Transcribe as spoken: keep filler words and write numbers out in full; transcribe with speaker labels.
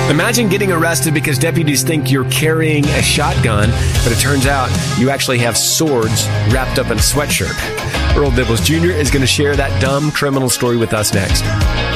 Speaker 1: Imagine getting arrested because deputies think you're carrying a shotgun, but it turns out you actually have swords wrapped up in a sweatshirt. Earl Dibbles Junior is going to share that dumb criminal story with us next.